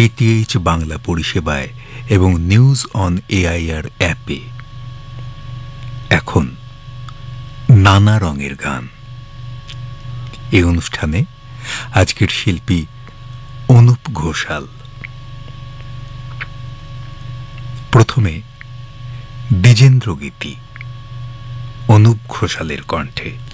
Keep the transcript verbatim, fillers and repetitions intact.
DTH Bangla পরিষেবায় এবং news on AIR অ্যাপে। এখন নানা রঙের গান। এই অনুষ্ঠানে আজকের শিল্পী অনুপ ঘোষাল। প্রথমে দ্বিজেন্দ্র গীতি অনুপ ঘোষালের কণ্ঠে।